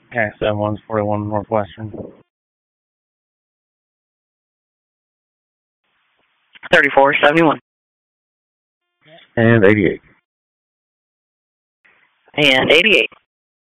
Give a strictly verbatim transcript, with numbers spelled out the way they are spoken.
Okay, seven one forty-one Northwestern. thirty-four seventy-one. And eighty-eight. And eighty-eight.